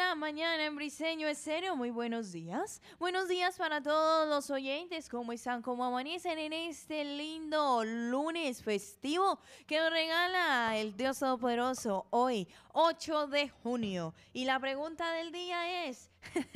la mañana en Briseño Estéreo. Muy buenos días. Buenos días para todos los oyentes. ¿Cómo están? ¿Cómo amanecen en este lindo lunes festivo que nos regala el Dios Todopoderoso hoy, 8 de junio? Y la pregunta del día es,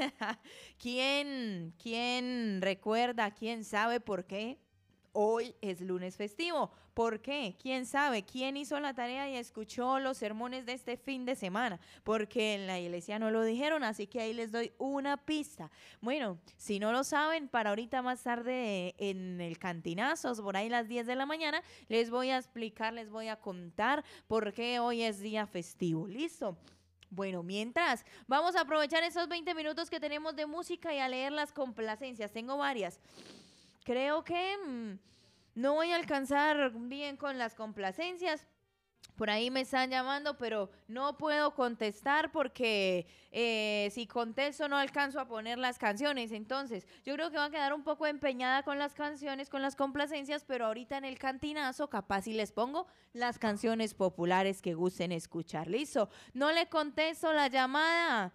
¿quién recuerda, quién sabe por qué hoy es lunes festivo? ¿Por qué? ¿Quién sabe? ¿Quién hizo la tarea y escuchó los sermones de este fin de semana? Porque en la iglesia no lo dijeron, así que ahí les doy una pista. Bueno, si no lo saben, para ahorita más tarde en el Cantinazos, por ahí las 10 de la mañana, les voy a explicar, les voy a contar por qué hoy es día festivo. ¿Listo? Bueno, mientras, vamos a aprovechar esos 20 minutos que tenemos de música y a leer las complacencias. Tengo varias. Creo que no voy a alcanzar bien con las complacencias. Por ahí me están llamando, pero no puedo contestar porque si contesto no alcanzo a poner las canciones. Entonces, yo creo que va a quedar un poco empeñada con las canciones, con las complacencias, pero ahorita en el cantinazo capaz si les pongo las canciones populares que gusten escuchar. Listo, no le contesto la llamada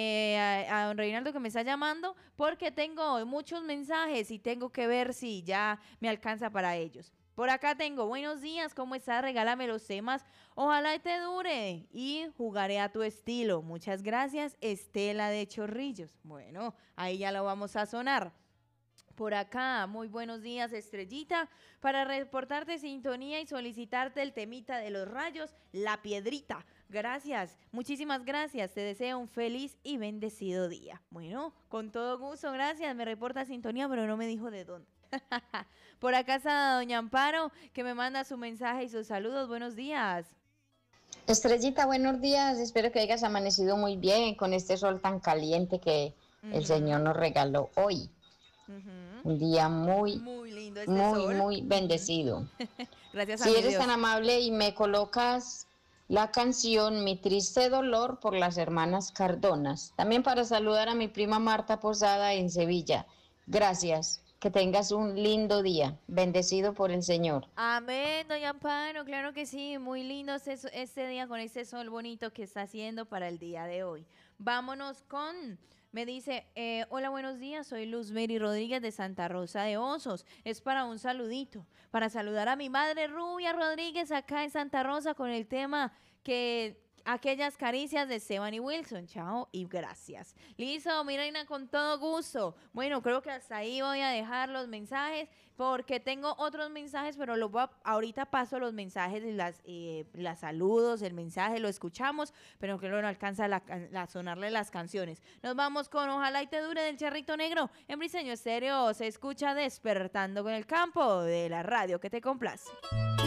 a don Reinaldo que me está llamando porque tengo muchos mensajes y tengo que ver si ya me alcanza para ellos. Por acá tengo, buenos días, ¿cómo estás? Regálame los temas, ojalá y te dure y jugaré a tu estilo. Muchas gracias, Estela de Chorrillos. Bueno, ahí ya lo vamos a sonar. Por acá, muy buenos días, Estrellita, para reportarte sintonía y solicitarte el temita de los rayos, La Piedrita. Gracias, muchísimas gracias, te deseo un feliz y bendecido día. Bueno, con todo gusto, gracias, me reporta sintonía, pero no me dijo de dónde. Por acá está doña Amparo, que me manda su mensaje y sus saludos. Buenos días. Estrellita, buenos días. Espero que hayas amanecido muy bien con este sol tan caliente que el Señor nos regaló hoy. Un día muy, muy lindo este muy, sol. muy bendecido. Gracias a Si mi eres Dios. tan amable y me colocas la canción Mi triste dolor por las hermanas Cardonas. También para saludar a mi prima Marta Posada en Sevilla. Gracias. Que tengas un lindo día, bendecido por el Señor. Amén, doña Amparo, claro que sí, muy lindo este día con este sol bonito que está haciendo para el día de hoy. Vámonos me dice, hola, buenos días, soy Luz Mary Rodríguez de Santa Rosa de Osos. Es para un saludito, para saludar a mi madre Rubia Rodríguez acá en Santa Rosa con el tema que... Aquellas caricias de Esteban y Wilson. Chao y gracias. Listo, mi reina, con todo gusto. Bueno, creo que hasta ahí voy a dejar los mensajes porque tengo otros mensajes, pero ahorita paso los mensajes y las saludos, el mensaje, lo escuchamos, pero creo que no alcanza a sonarle las canciones. Nos vamos con Ojalá y te dure del Charrito Negro. En Briseño Estéreo se escucha Despertando con el Campo de la radio que te complace.